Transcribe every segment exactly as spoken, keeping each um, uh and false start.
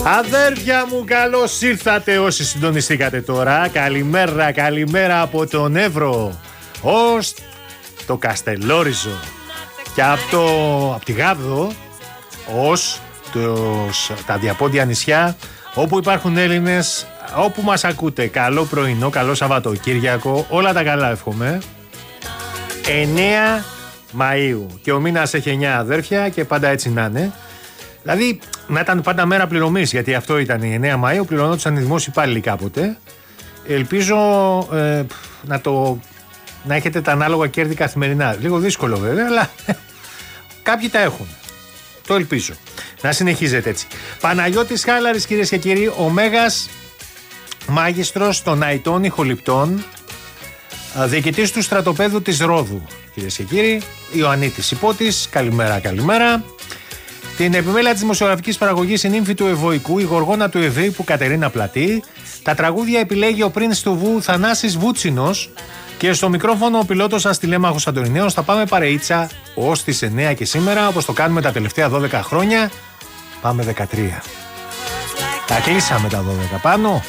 Αδέρφια μου, καλώς ήρθατε όσοι συντονιστήκατε τώρα. Καλημέρα, καλημέρα από τον Εύρο ως το Καστελόριζο και από, το, από τη Γάβδο ως τους, τα διαπόντια νησιά όπου υπάρχουν Έλληνες, όπου μας ακούτε. Καλό πρωινό, καλό Σαββατοκύριακο, όλα τα καλά εύχομαι. εννέα Μαΐου και ο μήνας έχει εννέα αδέρφια και πάντα έτσι να είναι. Δηλαδή να ήταν πάντα μέρα πληρωμής, γιατί αυτό ήταν η εννέα Μαΐου, πληρωνόντουσαν οι δημόσιοι υπάλληλοι κάποτε. Ελπίζω ε, να, το, να έχετε τα ανάλογα κέρδη καθημερινά. Λίγο δύσκολο βέβαια, αλλά κάποιοι τα έχουν. Το ελπίζω. Να συνεχίζετε έτσι. Παναγιώτης Χάλαρης, κυρίες και κύριοι, ο μέγας μάγιστρος των αητών ηχοληπτών, διοικητής του στρατοπέδου της Ρόδου, κυρίες και κύριοι, Ιωαννίτης Υπότης, καλημέρα, καλημέρα. Την επιμέλεια της δημοσιογραφικής παραγωγής, η νύμφη του Ευωικού, η γοργόνα του Ευήπου Κατερίνα Πλατή. Τα τραγούδια επιλέγει ο πρίνς του Βου Θανάσης Βούτσινος. Και στο μικρόφωνο ο πιλότος αστυλέμαχος Αντωνινέος. Θα πάμε παρεΐτσα ως τις εννέα και σήμερα, όπως το κάνουμε τα τελευταία δώδεκα χρόνια. Πάμε δεκατρία. Τα κλείσαμε τα δώδεκα πάνω.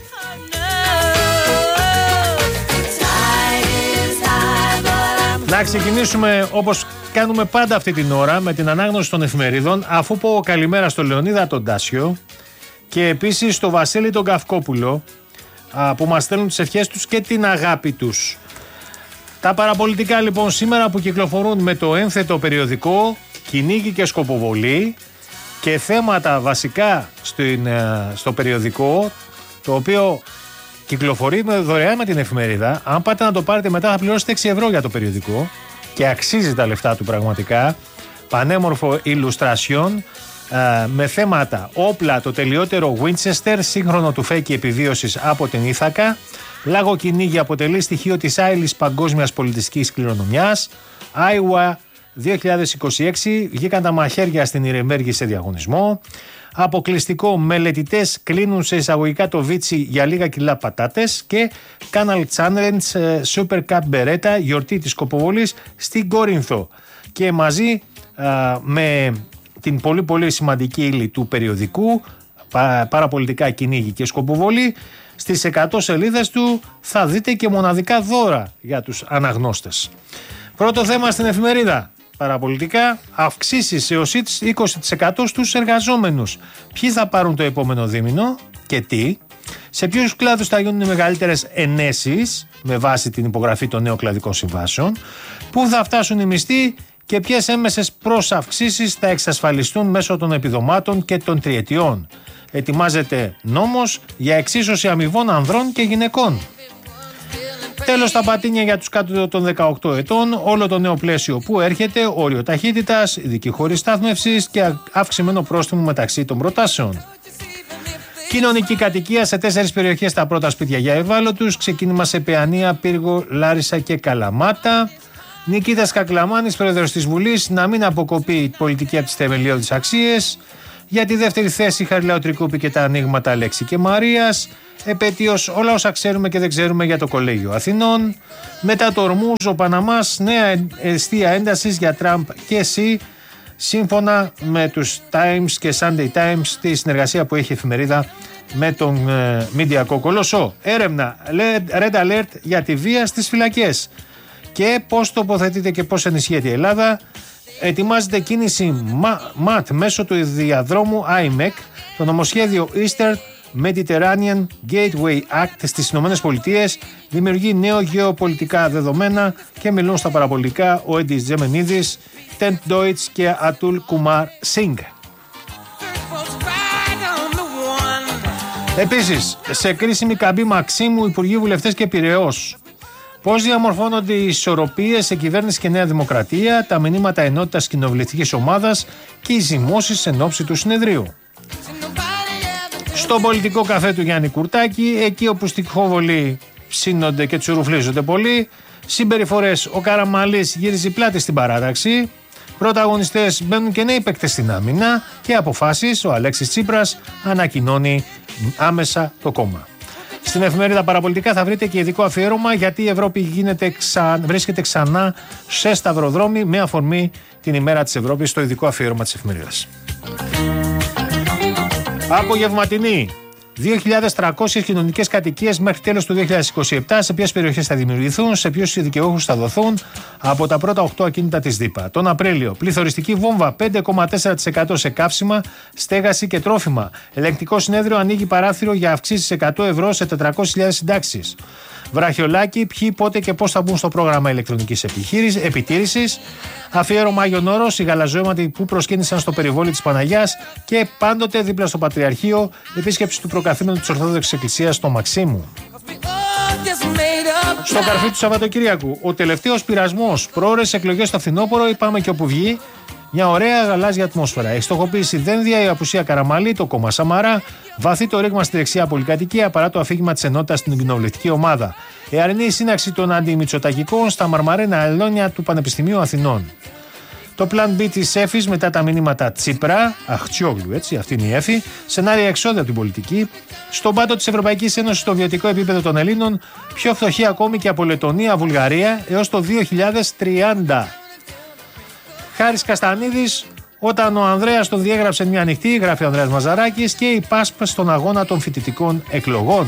Να ξεκινήσουμε όπως κάνουμε πάντα αυτή την ώρα με την ανάγνωση των εφημερίδων, αφού πω καλημέρα στο Λεωνίδα τον Τάσιο και επίσης στο Βασίλη τον Καυκόπουλο, που μας στέλνουν τις ευχές τους και την αγάπη τους. Τα παραπολιτικά λοιπόν σήμερα που κυκλοφορούν με το ένθετο περιοδικό, κυνήγι και σκοποβολή, και θέματα βασικά στην, στο περιοδικό, το οποίο κυκλοφορεί με δωρεάν με την εφημερίδα. Αν πάτε να το πάρετε μετά θα πληρώσετε έξι ευρώ για το περιοδικό και αξίζει τα λεφτά του πραγματικά. Πανέμορφο illustration με θέματα όπλα, το τελειότερο Winchester, σύγχρονο του φέκι επιβίωσης από την Ήθακα. Λάγο κυνήγι αποτελεί στοιχείο της άειλης παγκόσμιας πολιτιστικής κληρονομιάς. Iowa δύο χιλιάδες είκοσι έξι, βγήκαν τα μαχαίρια στην Ιρεμέργη σε διαγωνισμό. Αποκλειστικό, μελετητές κλείνουν σε εισαγωγικά το βίτσι για λίγα κιλά πατάτες. Και Canal Challenge Super Cup Beretta, γιορτή της σκοποβολής στην Κόρινθο. Και μαζί α, με την πολύ πολύ σημαντική ύλη του περιοδικού, πα, παραπολιτικά κυνήγι και σκοποβολή, στις εκατό σελίδες του θα δείτε και μοναδικά δώρα για τους αναγνώστες. Πρώτο θέμα στην εφημερίδα. Παραπολιτικά, αυξήσεις έως είκοσι τοις εκατό στους εργαζόμενους. Ποιοι θα πάρουν το επόμενο δίμηνο και τι, σε ποιους κλάδους θα γίνουν οι μεγαλύτερες ενέσεις με βάση την υπογραφή των νέων κλαδικών συμβάσεων, πού θα φτάσουν οι μισθοί και ποιες έμεσες προσαυξήσεις θα εξασφαλιστούν μέσω των επιδομάτων και των τριετιών. Ετοιμάζεται νόμος για εξίσωση αμοιβών ανδρών και γυναικών. Τέλος, τα πατίνια για τους κάτω των δεκαοκτώ ετών, όλο το νέο πλαίσιο που έρχεται, όριο ταχύτητας, ειδική χώρη στάθμευσης και αυξημένο πρόστιμο μεταξύ των προτάσεων. Κοινωνική κατοικία σε τέσσερις περιοχές, τα πρώτα σπίτια για ευάλωτους, ξεκίνημα σε Παιανία, Πύργο, Λάρισα και Καλαμάτα. Νικήτας Κακλαμάνης, πρόεδρος της Βουλής, να μην αποκοπεί η πολιτική από τις θεμελιώδεις αξίες. Για τη δεύτερη θέση, Χαριλάου Τρικούπη και τα ανοίγματα Αλέξη και Μαρίας. Επέτειος όλα όσα ξέρουμε και δεν ξέρουμε για το Κολέγιο Αθηνών. Μετά το Ορμούζ, ο Παναμάς, νέα αιστεία έντασης για Τραμπ και ΣΥ, σύμφωνα με τους Times και Sunday Times, τη συνεργασία που έχει η εφημερίδα με τον ε, Μηντιακό Κολοσσό. Έρευνα Red Alert για τη βία στις φυλακές. Και πώς τοποθετείται και πώς ενισχύεται η Ελλάδα. Ετοιμάζεται κίνηση ΜΑΤ μέσω του διαδρόμου άι εμ ι σι, το νομοσχέδιο Eastern Mediterranean Gateway Act στις Ηνωμένες Πολιτείες δημιουργεί νέο γεωπολιτικά δεδομένα. Και μιλούν στα παραπολιτικά ο Έντις Τζεμενίδης, Τεντ Ντόιτς και Ατούλ Κουμάρ Σινγκ. Επίσης, σε κρίσιμη καμπή Μαξίμου, Υπουργοί, Βουλευτές και Πειραιώς. Πώς διαμορφώνονται οι ισορροπίες σε κυβέρνηση και Νέα Δημοκρατία, τα μηνύματα ενότητας κοινοβουλευτικής ομάδας και οι ζυμώσεις εν ώψη του συνεδρίου. Στο πολιτικό καφέ του Γιάννη Κουρτάκη, εκεί όπου στη Χόβολη ψήνονται και τσουρουφλίζονται πολύ, συμπεριφορές, ο Καραμαλής γύριζε πλάτη στην παράταξη, πρωταγωνιστές μπαίνουν και νέοι παίκτες στην άμυνα και αποφάσεις, ο Αλέξης Τσίπρας ανακοινώνει άμεσα το κόμμα. Στην εφημερίδα Παραπολιτικά θα βρείτε και ειδικό αφιέρωμα γιατί η Ευρώπη γίνεται ξα... βρίσκεται ξανά σε σταυροδρόμι με αφορμή την ημέρα της Ευρώπης, στο ειδικό αφιέρωμα της εφημερίδας. Απογευματινή. δύο χιλιάδες τριακόσιες κοινωνικές κατοικίες μέχρι τέλος του δύο χιλιάδες είκοσι επτά. Σε ποιες περιοχές θα δημιουργηθούν, σε ποιους δικαιούχους θα δοθούν από τα πρώτα οκτώ ακίνητα της ΔΥΠΑ. Τον Απρίλιο, πληθωριστική βόμβα πέντε κόμμα τέσσερα τοις εκατό σε καύσιμα, στέγαση και τρόφιμα. Ελεγκτικό συνέδριο ανοίγει παράθυρο για αυξήσεις εκατό ευρώ σε τετρακόσιες χιλιάδες συντάξεις. Βραχιολάκι, ποιοι, πότε και πώς θα μπουν στο πρόγραμμα ηλεκτρονικής επιτήρησης. Αφιέρωμα Άγιον Όρος, οι γαλαζόαιματοι που προσκύνησαν στο περιβόλι της Παναγιάς και πάντοτε δίπλα στο Πατριαρχείο, επίσκεψη του προκαθήμενου της Ορθόδοξης Εκκλησίας στο Μαξίμου. Στο καρφί του Σαββατοκύριακου, ο τελευταίος πειρασμός, προώρες εκλογές στο φθινόπωρο ή πάμε και όπου βγει. Μια ωραία γαλάζια ατμόσφαιρα. Η στοχοποίηση Δένδια, η απουσία Καραμαλή, το κόμμα Σαμαρά, βαθύ το ρήγμα στη δεξιά πολυκατοικία παρά το αφήγημα της ενότητας στην κοινοβουλευτική ομάδα. Εαρινή σύναξη των αντιμητσοτακικών στα μαρμαρένα αλόνια του Πανεπιστημίου Αθηνών. Το πλάν B της ΕΦΗΣ μετά τα μηνύματα Τσίπρα, Αχτσιόγλου, έτσι, αυτή είναι η ΕΦΗ, σενάρια εξόδια από την πολιτική. Στον πάτο της Ευρωπαϊκής Ένωσης στο βιωτικό επίπεδο των Ελλήνων, πιο φτωχή ακόμη και από Λετωνία, Βουλγαρία έως το δύο χιλιάδες τριάντα. Χάρης Καστανίδης, όταν ο Ανδρέας τον διέγραψε μια ανοιχτή, γράφει ο Ανδρέας Μαζαράκης, και η ΠΑΣΠ στον αγώνα των φοιτητικών εκλογών.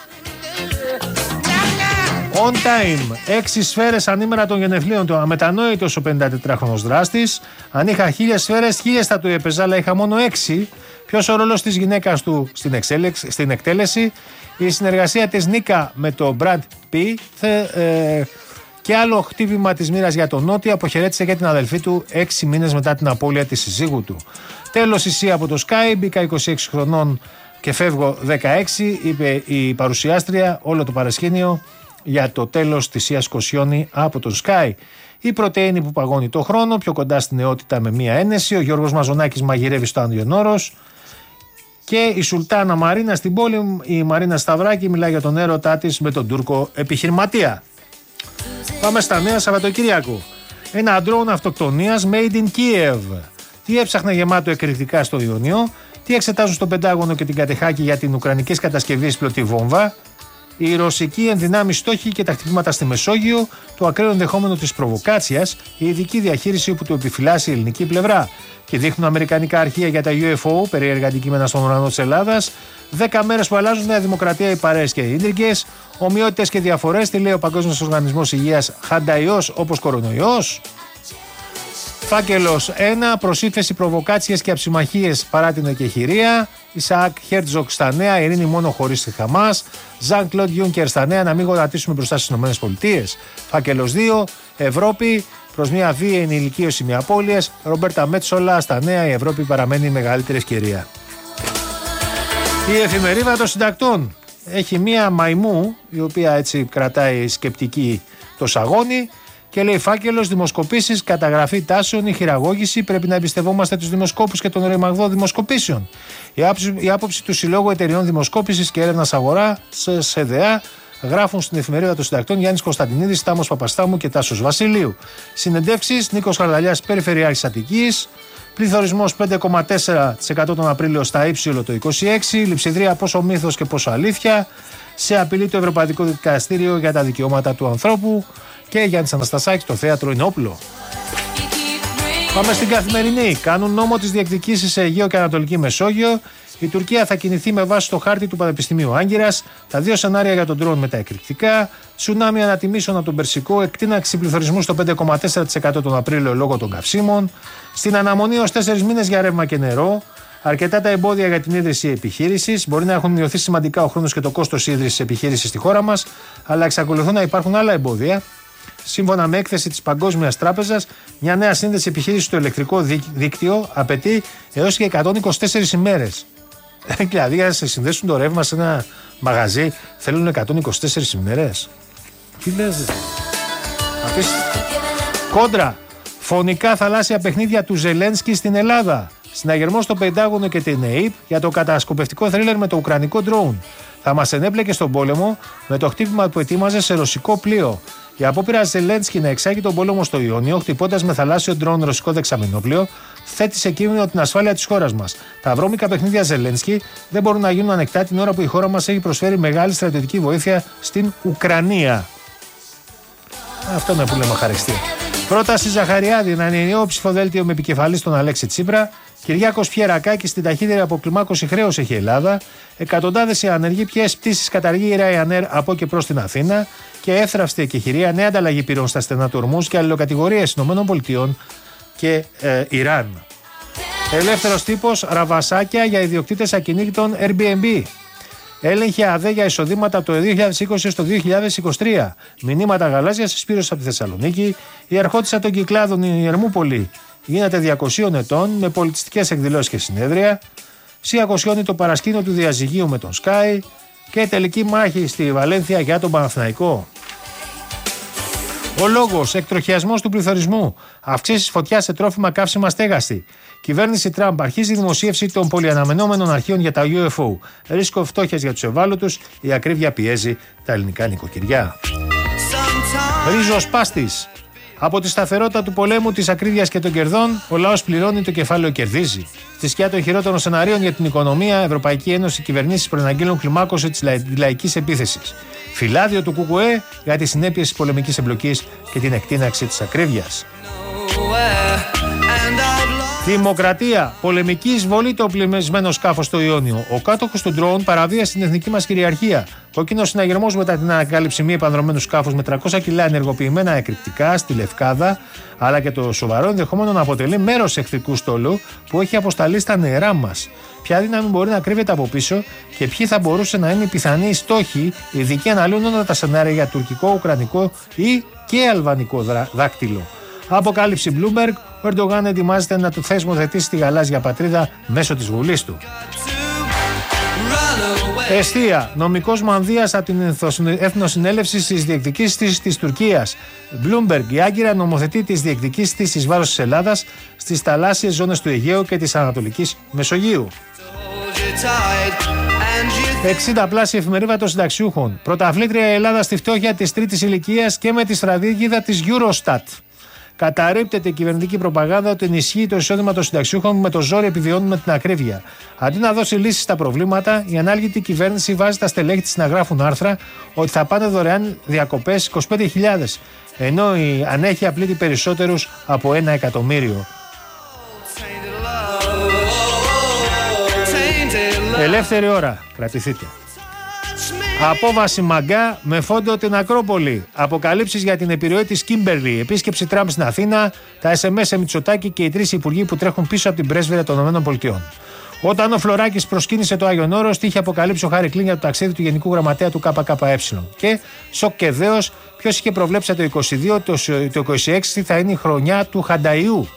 On time, έξι σφαίρες ανήμερα των γενεθλίων του. Αμετανόητος ο πενηντατετράχρονος δράστης. Αν είχα χίλιες σφαίρες, χίλιες θα του έπαιζα, αλλά είχα μόνο έξι. Ποιος ο ρόλος της γυναίκας του στην, εξέλεξη, στην εκτέλεση. Η συνεργασία της Νίκα με τον Brad Pitt. Ε, Και άλλο χτύπημα της μοίρας για τον Νότι, αποχαιρέτησε για την αδελφή του έξι μήνες μετά την απώλεια της συζύγου του. Τέλος η Σία από το Sky, μπήκα είκοσι έξι χρονών και φεύγω δεκαέξι, είπε η παρουσιάστρια, όλο το παρασκήνιο για το τέλος της Σίας Κοσιόνη από το Sky. Η πρωτεΐνη που παγώνει το χρόνο, πιο κοντά στην νεότητα με μία ένεση, ο Γιώργος Μαζονάκης μαγειρεύει στο Άγιον Όρος. Και η Σουλτάνα Μαρίνα στην πόλη, η Μαρίνα Σταυράκη, μιλάει για τον έρωτά της με τον Τούρκο επιχειρηματία. Πάμε στα νέα Σαββατοκύριακου. Ένα ντρόουν αυτοκτονίας made in Kiev. Τι έψαχνε γεμάτο εκρηκτικά στο Ιούνιο, τι εξετάζουν στο Πεντάγωνο και την Κατεχάκη για την ουκρανικής κατασκευής πλωτή βόμβα, η ρωσική ενδυνάμει στόχοι και τα χτυπήματα στη Μεσόγειο, το ακραίο ενδεχόμενο της προβοκάτσιας, η ειδική διαχείριση που του επιφυλάσσει η ελληνική πλευρά. Και δείχνουν αμερικανικά αρχεία για τα γιου εφ ο, περίεργα αντικείμενα στον ουρανό της Ελλάδας. Δέκα μέρες που αλλάζουν Νέα Δημοκρατία, οι παρέες και οι ίντριγκες. Ομοιότητες και διαφορές, τι λέει ο Παγκόσμιος Οργανισμός Υγείας, χανταϊός όπως κορονοϊός. Φάκελος ένα, προσήφεση, προβοκάτσιες και αψιμαχίες παρά την εκεχηρία. Ισαάκ Χέρτζοκ στα νέα, ειρήνη μόνο χωρίς τη Χαμάς. Ζαν Κλοντ Γιούνκερ στα νέα, να μην γονατίσουμε μπροστά στις ΗΠΑ. Φάκελος δύο, Ευρώπη προς μια βίαιη ενηλικίωση με απώλειες. Ρομπέρτα Μέτσολα στα νέα, η Ευρώπη παραμένει η μεγαλύτερη ευκαιρία. Η εφημερίδα των συντακτών έχει μία μαϊμού, η οποία έτσι κρατάει σκεπτική το σαγόνι και λέει φάκελος, δημοσκοπήσεις, καταγραφή τάσεων, η χειραγώγηση. Πρέπει να εμπιστευόμαστε τους δημοσκόπους και τον ρημαγδό δημοσκοπήσεων. Η άποψη, η άποψη του Συλλόγου Εταιριών Δημοσκόπησης και Έρευνας Αγορά, ΣΕΔΕΑ, γράφουν στην εφημερίδα των συντακτών Γιάννης Κωνσταντινίδης, Τάμος Παπαστάμου και Τάσος Βασιλείου. Συνεντεύξεις, Νίκος Χαρδαλιάς, Περιφερειάρχης Αττικής. Πληθωρισμός πέντε κόμμα τέσσερα τοις εκατό τον Απρίλιο στα ύψιλο το είκοσι έξι. Λειψιδρία πόσο μύθος και πόσο αλήθεια. Σε απειλή το Ευρωπαϊκό Δικαστήριο για τα δικαιώματα του ανθρώπου. Και Γιάννης Αναστασάκης, το θέατρο είναι όπλο. Πάμε στην Καθημερινή. Κάνουν νόμο τις διεκδικήσεις σε Αιγαίο και Ανατολική Μεσόγειο. Η Τουρκία θα κινηθεί με βάση το χάρτη του Πανεπιστημίου Άγκυρας. Τα δύο σενάρια για τον ντρόουν με τα εκρηκτικά. Τσουνάμι ανατιμήσεων από τον Περσικό. Εκτείναξη πληθωρισμού στο πέντε κόμμα τέσσερα τοις εκατό τον Απρίλιο λόγω των καυσίμων. Στην αναμονή ως τέσσερις μήνες για ρεύμα και νερό. Αρκετά τα εμπόδια για την ίδρυση επιχείρησης. Μπορεί να έχουν μειωθεί σημαντικά ο χρόνος και το κόστος ίδρυσης επιχείρησης στη χώρα μας, αλλά εξακολουθούν να υπάρχουν άλλα εμπόδια. Σύμφωνα με έκθεση της Παγκόσμιας Τράπεζας, μια νέα σύνδεση επιχείρησης στο ηλεκτρικό δίκτυο απαιτεί έως και εκατόν είκοσι τέσσερις ημέρες. Δηλαδή, για να σε συνδέσουν το ρεύμα σε ένα μαγαζί, θέλουν εκατόν είκοσι τέσσερις ημέρες. Τι λες, απίστευτο. Κόντρα. Φωνικά θαλάσσια παιχνίδια του Ζελένσκι στην Ελλάδα. Συναγερμό στο Πεντάγωνο και την ΕΕΠ για το κατασκοπευτικό θρίλερ με το ουκρανικό ντρόουν. Θα μας ενέπλεκε στον πόλεμο με το χτύπημα που ετοίμαζε σε ρωσικό πλοίο. Η απόπειρα Ζελένσκι να εξάγει τον πόλεμο στο Ιόνιο, χτυπώντας με θαλάσσιο ντρόουν ρωσικό δεξαμενόπλοιο, θέτει σε κίνδυνο την ασφάλεια της χώρας μας. Τα βρώμικα παιχνίδια Ζελένσκι δεν μπορούν να γίνουν ανεκτά την ώρα που η χώρα μας έχει προσφέρει μεγάλη στρατιωτική βοήθεια στην Ουκρανία. Αυτό είναι που λέμε χαριστία. Πρόταση Ζαχαριάδη να είναι νέο ψηφοδέλτιο με επικεφαλή στον Αλέξη Τσίπρα. Κυριάκος Πιερακάκης στην ταχύτερη αποκλιμάκωση χρέους έχει η Ελλάδα. Εκατοντάδες οι ανεργοί, ποιες πτήσεις καταργεί η Ryanair από και προς την Αθήνα. Και εύθραυστη εκεχηρία, νέα ανταλλαγή πυρών στα στενά του Ορμούς και αλληλοκατηγορίες ΗΠΑ και ε, Ιράν. Ελεύθερος τύπος, ραβασάκια για ιδιοκτήτες ακινήτων Airbnb. Έλεγχε ΑΔΕ για εισοδήματα από το δύο χιλιάδες είκοσι στο δύο χιλιάδες είκοσι τρία. Μηνύματα γαλάζιας συσπήρωσης από τη Θεσσαλονίκη. Η αρχόντισσα των Κυκλάδων, η Ερμούπολη, γίνεται διακοσίων ετών με πολιτιστικές εκδηλώσεις και συνέδρια. Σιακοσιώνει το παρασκήνιο του διαζυγίου με τον Sky. Και τελική μάχη στη Βαλένθια για τον Παναθηναϊκό. Ο λόγος, εκτροχιασμός του πληθωρισμού. Αυξήσεις φωτιά σε τρόφιμα, καύσιμα, στέγαστη. Κυβέρνηση Τραμπ αρχίζει δημοσίευση των πολυαναμενόμενων αρχείων για τα γιου εφ ο. Ρίσκο φτώχειας για τους ευάλωτους, η ακρίβεια πιέζει τα ελληνικά νοικοκυριά. Ρίζος Πάστης. Από τη σταθερότητα του πολέμου, της ακρίβειας και των κερδών, ο λαός πληρώνει, το κεφάλαιο κερδίζει. Στη σκιά των χειρότερων σεναρίων για την οικονομία, Ευρωπαϊκή Ένωση, κυβερνήσεις προαναγγείλουν κλιμάκωση της λαϊκής επίθεσης. Φυλάδιο του ΚΚΕ για τις συνέπειες της πολεμικής εμπλοκής και την εκτείναξη της ακρίβειας. Δημοκρατία. Πολεμική εισβολή το πλημμυρισμένο σκάφος στο Ιόνιο. Ο κάτοχος του ντρόουν παραβίασε την εθνική μας κυριαρχία. Κόκκινος συναγερμός μετά την ανακάλυψη μη επανδρομένου σκάφους με τριακόσια κιλά ενεργοποιημένα εκρηκτικά στη Λευκάδα, αλλά και το σοβαρό ενδεχόμενο να αποτελεί μέρος εχθρικού στόλου που έχει αποσταλεί στα νερά μας. Ποια δύναμη μπορεί να κρύβεται από πίσω και ποιοι θα μπορούσε να είναι οι πιθανοί στόχοι, ειδικοί αναλύουν όλα τα σενάρια για τουρκικό, ουκρανικό ή και αλβανικό δάκτυλο. Αποκάλυψη Bloomberg, ο Ερντογάν ετοιμάζεται να του θεσμοθετήσει τη γαλάζια πατρίδα μέσω της βουλής του. Εστία. Νομικός μανδύας από την Εθνοσυνέλευση στις διεκδικήσεις της, της Τουρκίας. Bloomberg. Η Άγκυρα νομοθετεί τις διεκδικήσεις της εις βάρος της Ελλάδας στις θαλάσσιες ζώνες του Αιγαίου και της Ανατολικής Μεσογείου. εξήντα πλάσια εφημερίδα των συνταξιούχων. Πρωταθλήτρια η Ελλάδα στη φτώχεια της τρίτης ηλικίας και με τη στρατηγίδα της Eurostat. Καταρρίπτεται η κυβερνητική προπαγάνδα ότι ενισχύει το εισόδημα των συνταξιούχων με το ζόρι επιβιώνουν με την ακρίβεια. Αντί να δώσει λύσεις στα προβλήματα, η ανάλγητη κυβέρνηση βάζει τα στελέχη της να γράφουν άρθρα ότι θα πάνε δωρεάν διακοπές είκοσι πέντε χιλιάδες, ενώ η ανέχεια πλήττει περισσότερους από ένα εκατομμύριο. Ελεύθερη ώρα. Κρατηθείτε. Απόβαση Μαγκά με φόντο την Ακρόπολη. Αποκαλύψεις για την επιρροή της Κίμπερλι. Επίσκεψη Τραμπ στην Αθήνα. Τα ες εμ ες σε Μητσοτάκη και οι τρεις υπουργοί που τρέχουν πίσω από την πρέσβυρα των ΗΠΑ. Όταν ο Φλωράκης προσκύνησε το Άγιον Όρος, είχε αποκαλύψει ο Χάρη Κλίν για το ταξίδι του Γενικού Γραμματέα του ΚΚΕ. Και σοκ και δέος, ποιος είχε προβλέψει το είκοσι δύο, το είκοσι έξι θα είναι η χρονιά του Χανταϊού.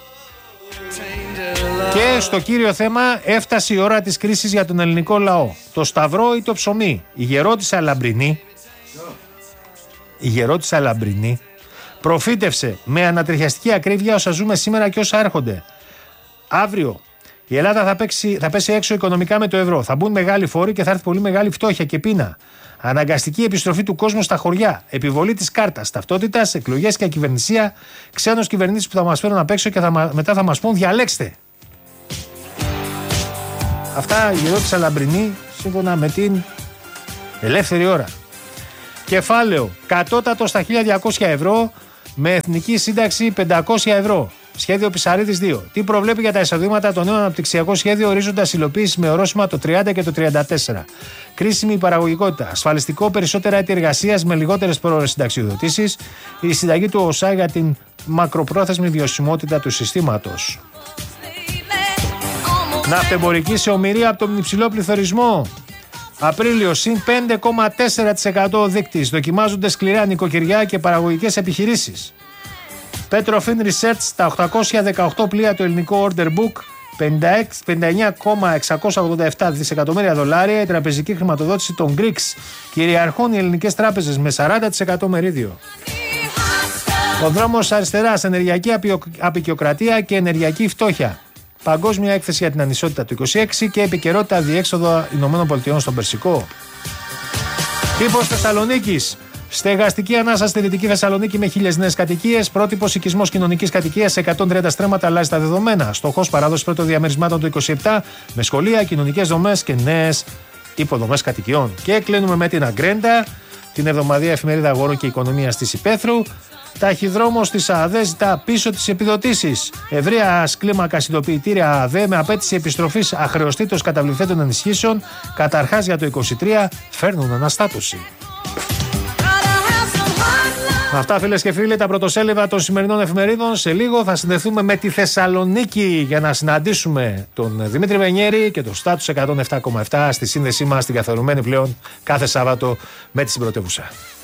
Και στο κύριο θέμα έφτασε η ώρα της κρίσης για τον ελληνικό λαό. Το σταυρό ή το ψωμί. Η γερότισσα Λαμπρινή, η γερότισσα Λαμπρινή προφήτευσε με ανατριχιαστική ακρίβεια όσα ζούμε σήμερα και όσα έρχονται. Αύριο η Ελλάδα θα, παίξει, θα πέσει έξω οικονομικά με το ευρώ. Θα μπουν μεγάλοι φόροι και θα έρθει πολύ μεγάλη φτώχεια και πείνα. Αναγκαστική επιστροφή του κόσμου στα χωριά. Επιβολή της κάρτας ταυτότητας, εκλογές και ακυβερνησία. Ξένος κυβερνήτης που θα μας φέρουν απ' έξω και θα, μετά θα μας πούν διαλέξτε. Αυτά η γερότισσα Λαμπρινή σύμφωνα με την Ελεύθερη Ώρα. Κεφάλαιο. Κατώτατο στα χίλια διακόσια ευρώ με εθνική σύνταξη πεντακόσια ευρώ. Σχέδιο Πισαρίδης δύο. Τι προβλέπει για τα εισοδήματα το νέο αναπτυξιακό σχέδιο ορίζοντας υλοποίηση με ορόσημα το τριάντα και το τριάντα τέσσερα. Κρίσιμη παραγωγικότητα. Ασφαλιστικό περισσότερα έτη εργασίας με λιγότερες πρόορες συνταξιοδοτήσεις. Η συνταγή του ΟΣΑ για την μακροπρόθεσμη βιωσιμότητα του συστήματος. Ναυτεμπορική σε ομοιρία από τον υψηλό πληθωρισμό. Απρίλιο συν πέντε κόμμα τέσσερα τοις εκατό ο δείκτης. Δοκιμάζονται σκληρά νοικοκυριά και παραγωγικές επιχειρήσεις. Petrofin Research, τα οκτακόσια δεκαοκτώ πλοία του ελληνικού order book, πενήντα εννέα κόμμα εξακόσια ογδόντα επτά δισεκατομμύρια δολάρια. Η τραπεζική χρηματοδότηση των Greeks. Κυριαρχούν οι ελληνικές τράπεζες με σαράντα τοις εκατό μερίδιο. Ο δρόμος αριστεράς, ενεργειακή απεικιοκρατία και ενεργειακή φτώχεια. Παγκόσμια έκθεση για την ανισότητα του είκοσι έξι και επικαιρότητα διέξοδο ΗΠΑ στον Περσικό. Τύπος Θεσσαλονίκης. Στεγαστική ανάσα στη Δυτική Θεσσαλονίκη με χίλιες νέες κατοικίες. Πρότυπος οικισμός κοινωνικής κατοικίας σε εκατόν τριάντα στρέμματα αλλάζει τα δεδομένα. Στοχός παράδοση πρώτων διαμερισμάτων το είκοσι επτά με σχολεία, κοινωνικές δομές και νέες υποδομές κατοικιών. Και κλείνουμε με την Αγκρέντα, την εβδομαδιαία εφημερίδα αγορών και οικονομίας της Υπέθρου. Ταχυδρόμος της ΑΔΕ ζητά πίσω τις επιδοτήσεις. Ευρείας κλίμακας ειδοποιητήρια ΑΔΕ με απέτηση επιστροφής αχρεωστήτως καταβληθέντων ενισχύσεων. Καταρχάς για το είκοσι τρία φέρνουν αναστάτωση. Με αυτά, φίλες και φίλοι, τα πρωτοσέλιδα των σημερινών εφημερίδων. Σε λίγο θα συνδεθούμε με τη Θεσσαλονίκη για να συναντήσουμε τον Δημήτρη Βενιέρη και το Στάτους εκατόν επτά κόμμα επτά στη σύνδεσή μας, την καθορουμένη πλέον κάθε Σάββατο με τη συμπρωτεύουσα.